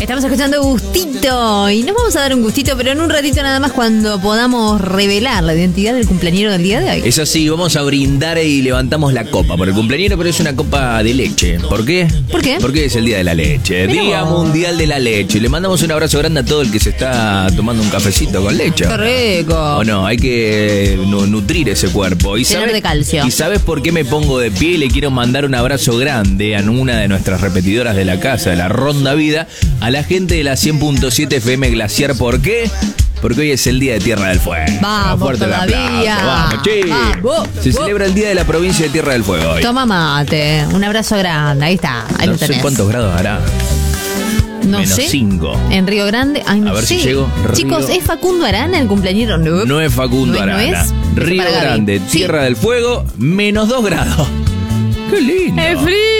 Estamos escuchando Gustito y nos vamos a dar un gustito, pero en un ratito nada más cuando podamos revelar la identidad del cumpleañero del día de hoy. Es así, vamos a brindar y levantamos la copa por el cumpleañero, pero es una copa de leche. ¿Por qué? ¿Por qué? Porque es el Día de la Leche, Mirá Día vos. Mundial de la Leche. Le mandamos un abrazo grande a todo el que se está tomando un cafecito con leche. ¡Qué rico! O no, hay que nutrir ese cuerpo. ¿Y Llenar de calcio. ¿Y sabes por qué me pongo de pie? Le quiero mandar un abrazo grande a una de nuestras repetidoras de la casa, de la Ronda Vida, a la gente de la 100.7 FM Glaciar. ¿Por qué? Porque hoy es el Día de Tierra del Fuego. Vamos Fuerte el todavía. aplauso. Vamos, che. Vamos. Se celebra el Día de la Provincia de Tierra del Fuego hoy. Toma mate, un abrazo grande, ahí está, ahí No lo sé tenés. cuántos grados hará. No Menos sé. 5. En Río Grande, ay, no A ver sé. si llego. Chicos, Río- ¿es Facundo Arana el cumpleañero? No. No es Facundo ¿No Arana. es? Río Para Gaby. Grande, Sí. Tierra del Fuego, -2 grados. ¡Qué lindo! ¡Es frío!